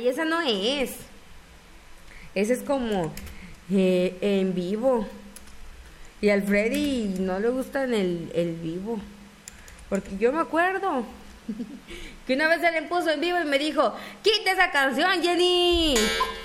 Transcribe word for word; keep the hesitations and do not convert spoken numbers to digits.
Ay, esa no es. Esa es como eh, en vivo. Y al Freddy no le gusta el, el vivo. Porque yo me acuerdo que una vez se le puso en vivo y me dijo: quita esa canción, Jenny.